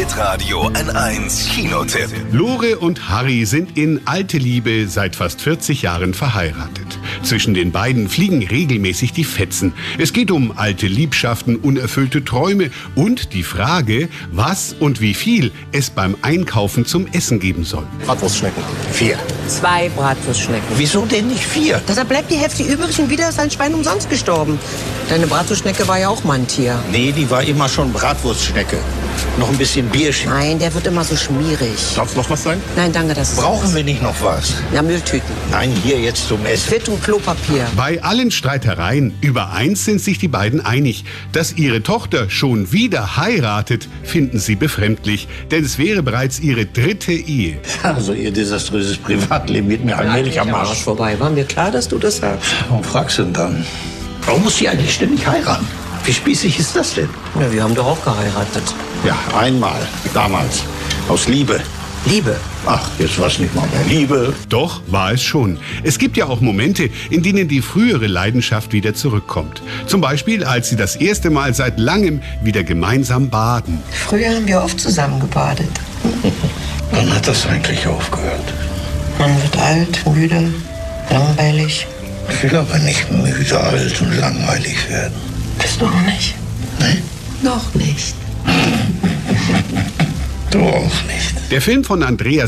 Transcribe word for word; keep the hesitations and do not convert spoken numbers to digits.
Hitradio N eins Kinotipp. Lore und Harry sind in alte Liebe seit fast vierzig Jahren verheiratet. Zwischen den beiden fliegen regelmäßig die Fetzen. Es geht um alte Liebschaften, unerfüllte Träume und die Frage, was und wie viel es beim Einkaufen zum Essen geben soll. Bratwurstschnecken. Vier. Zwei Bratwurstschnecken. Wieso denn nicht vier? Da bleibt die Hälfte übrig und wieder ist ein Schwein umsonst gestorben. Deine Bratwurstschnecke war ja auch mal ein Tier. Nee, die war immer schon Bratwurstschnecke. Noch ein bisschen Bierchen. Nein, der wird immer so schmierig. Darf noch was sein? Nein, danke, das ist Brauchen alles. wir nicht noch was? Ja, Mülltüten. Nein, hier jetzt zum Essen. Fit und Klopapier. Bei allen Streitereien über eins sind sich die beiden einig. Dass ihre Tochter schon wieder heiratet, finden sie befremdlich. Denn es wäre bereits ihre dritte Ehe. Also ihr desaströses Privatleben geht mir allmählich am Arsch. vorbei. War mir klar, dass du das sagst? Warum fragst du denn dann? Warum muss sie eigentlich ständig heiraten? Wie spießig ist das denn? Ja, wir haben doch auch geheiratet. Ja, einmal. Damals. Aus Liebe. Liebe. Ach, jetzt war's nicht mal mehr Liebe. Doch war es schon. Es gibt ja auch Momente, in denen die frühere Leidenschaft wieder zurückkommt. Zum Beispiel, als sie das erste Mal seit langem wieder gemeinsam baden. Früher haben wir oft zusammen gebadet. Wann hat das eigentlich aufgehört? Man wird alt, müde, langweilig. Ich will aber nicht müde, alt und langweilig werden. Bist du auch nicht? Nee? Noch nicht. Du auch nicht. Der Film von Andreas